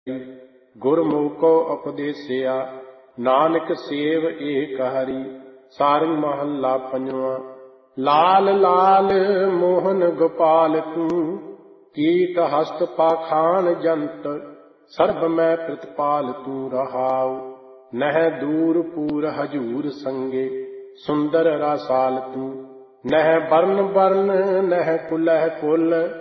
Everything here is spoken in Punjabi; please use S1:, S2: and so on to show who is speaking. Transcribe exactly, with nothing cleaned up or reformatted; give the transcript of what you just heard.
S1: ਗੁਰਮੁਖੋ ਉਪਦੇਸਿਆ ਨਾਨਕ ਸੇਵ ਏਕ ਹਰੀ। ਸਾਰੰਗ ਮਹੱਲਾ ਪੰਜਵਾਂ। ਲਾਲ ਲਾਲ ਮੋਹਨ ਗੋਪਾਲ ਤੂੰ, ਕੀਟ ਹਸਤ ਪਾਖਾਨ ਜੰਤ। ਸਰਬ ਮੈਂ ਪ੍ਰਤਪਾਲ ਤੂੰ ਰਹਾਉ, ਨਹਿ ਦੂਰ ਪੂਰ ਹਜੂਰ ਸੰਗੇ। ਸੁੰਦਰ ਰਸਾਲ ਤੂੰ, ਨਹਿ ਬਰਨ ਬਰਨ ਨਹਿ ਕੁਲਹਿ ਕੁਲ।